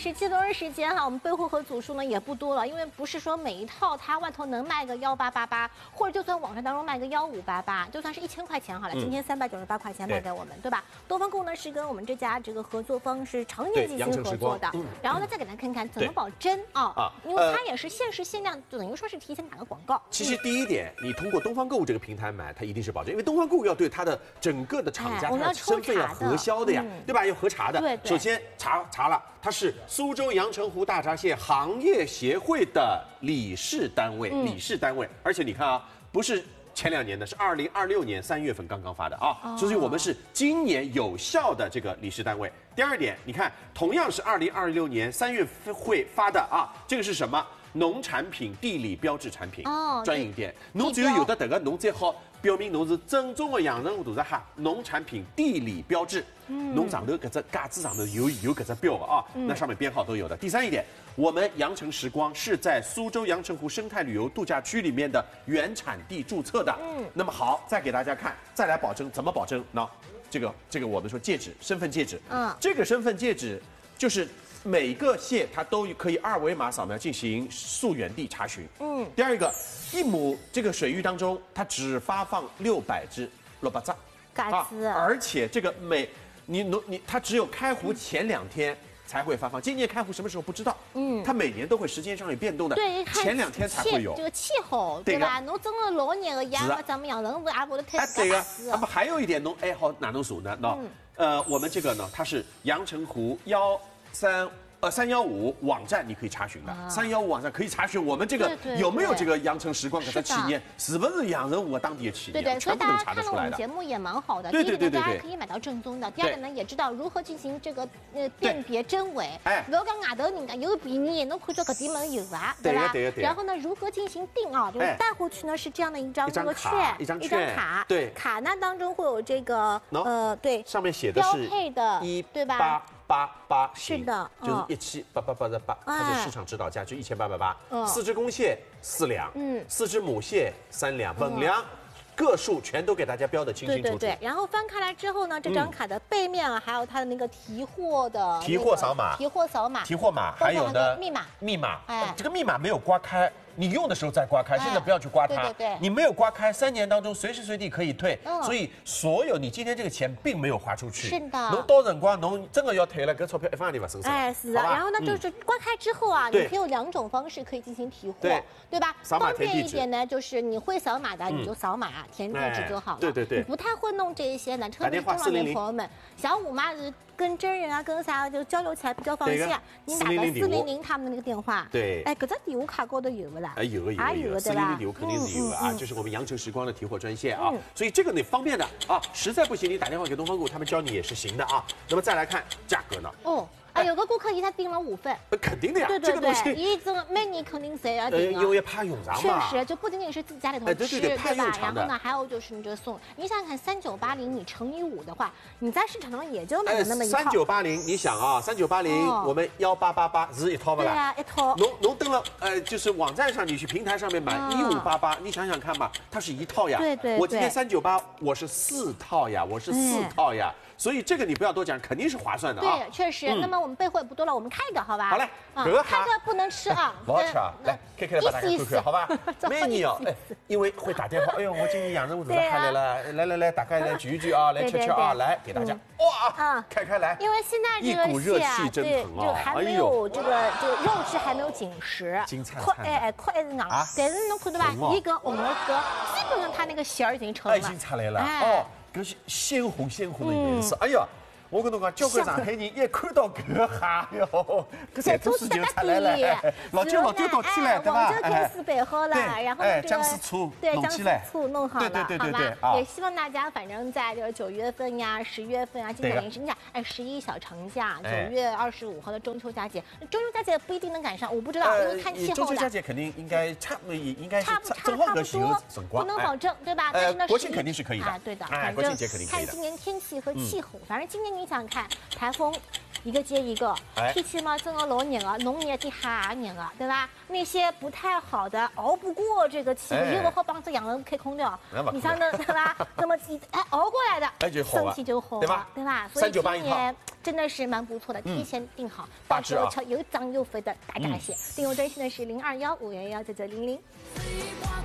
实这段时间哈，我们备货盒组数呢也不多了，因为不是说每一套它外头能卖个1888，或者就算网上当中卖个1588，就算是1000块钱好了，今天398块钱卖给我们，对吧？东方购呢是跟我们这家这个合作方是常年进行合作的，然后呢再给大家看看怎么保真啊，因为它也是限时限量，就等于说是提前打个广告。 其实第一点，你通过东方购物这个平台买，它一定是保真，因为东方购物要对它的整个的厂家它的身份要核销的呀，对吧？要核查的。首先查了，它是苏州阳澄湖大闸蟹行业协会的理事单位，而且你看啊，不是前2年的，是2026年3月份刚刚发的啊，所以我们是今年有效的这个理事单位。第二点，你看，同样是2026年3月会发的啊，这个是什么？农产品地理标志产品专营店，侬只有的这个，侬才好表明侬是正宗的阳澄湖大闸蟹农产品地理标志。侬上头搿只架子上头有搿只标的啊，那上面编号都有的。第三一点，我们阳澄时光是在苏州阳澄湖生态旅游度假区里面的原产地注册的。那么好，再给大家看，再来保证怎么保证呢？这个我们说戒指，身份戒指，这个身份戒指就是每个蟹它都可以2维码扫描进行溯源地查询。第二个，1亩这个水域当中，它只发放600只萝卜秧，而且这个它只有开湖前2天才会发放，今年开湖什么时候不知道。它每年都会时间上有变动的， 对， 前2天才会有。 这个气候，对吧？侬真的老热的呀，咱们阳澄湖也不得太对个。那么还有一点，侬爱好哪能数呢？我们这个呢，它是阳澄湖315网站你可以查询的，315网站可以查询我们这个有没有这个阳澄时光搿只企业，是不是阳澄湖当地的企业， 全部能查得出来的。 所以大家看了我们节目也蛮好的。第一点，大家可以买到正宗的；第二个呢，也知道如何进行这个辨别真伪。不要讲外头人家有便宜，侬看到搿点门有啊，对吧？然后呢，如何进行订啊？就是带回去呢是这样的一张这个券，一张卡。对，卡呢当中会有这个对， 上面写的是标配的，对吧 ？88 是的， 就是17888的8，它是市场指导价，就1888。4只公蟹4两，4只母蟹3两，本粮个数全都给大家标的清清楚楚。 对。然后翻开来之后呢，这张卡的背面啊，还有它的那个提货扫码，还有的密码。这个密码没有刮开。你用的时候再刮开，现在不要去刮它。对，你没有刮开，3年当中随时随地可以退。所以所有你今天这个钱并没有花出去。是的。侬到辰光侬真的要退了，搿钞票1分也勿省省。是的。然后呢，就是刮开之后啊，你可以有2种方式可以进行提货，对吧？方便一点呢，就是你会扫码的你就扫码填地址就好了。对。你不太会弄这些呢，特别是中老年朋友们，小五嘛是跟真人啊跟啥就交流起来比较放心啊。你打个400他们的那个电话。对。搿只电话卡高头有不啦？有的，400电话肯定是有的啊，这是我们阳澄时光的提货专线啊，所以这个你方便的啊，实在不行你打电话给东方购，他们教你也是行的啊。那么再来看价格呢？有个顾客他订了5份，肯定的呀，这个东西，这个每年肯定谁要订啊？因为怕用上嘛。确实，就不仅仅是自己家里头吃，对吧？然后呢，还有就是你这送，你想想看，3980你乘以5的话，你在市场上也就买那么一套。3980，你想啊，3980我们1888是一套不啦？对呀，一套。侬登了就是网站上你去平台上面买1588，你想想看嘛，它是一套呀。对。我今天398，我是4套呀，所以这个你不要多讲，肯定是划算的啊。对，确实。那么我们备货也不多了，我们开一个好吧？好嘞，开个不能吃啊，不好吃啊。来，开来把大家看看，好吧？美女哦，因为会打电话，哎呦，我今天阳澄湖大闸蟹来了，来，大家来聚一聚啊，来吃啊，来给大家哇，开来。因为现在这个蟹啊，对，就还没有这个肉质还没有紧实，壳还是硬，但是侬看到吧，一个红的个，基本上它那个馅儿已经成了，已经出来了哦。搿是鲜红的颜色，哎呀！我跟侬讲，交关上海人一看到搿个蟹哟，搿才都事情出来了，老酒倒起来，对吧？黄酒开始备好了，然后这个姜丝醋弄好了，对，好吧？也希望大家反正在这个9月份呀、10月份啊，今年也是你想，11小长假，9月25号的中秋佳节，中秋佳节不一定能赶上，我不知道，因为看气候的。中秋佳节肯定应该差不多，不能保证，对吧？但是呢，国庆肯定是可以的，对的，国庆节肯定可以的。看今年天气和气候，反正今年你想看台风一个接一个。天气嘛，正好老热了，农业天还热了，对吧？那些不太好的，熬不过这个气候，又不好帮着养人开空调，你像那对吧？那么熬过来的，身体就好了，对吧？所以今年真的是蛮不错的，提前订好，到时候吃又脏又肥的大闸蟹。订购专线呢是0215110000。